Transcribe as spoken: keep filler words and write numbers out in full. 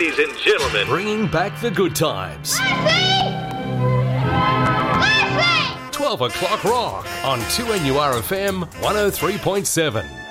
Ladies and gentlemen, bringing back the good times. twelve o'clock rock on two N U R F M one oh three point seven.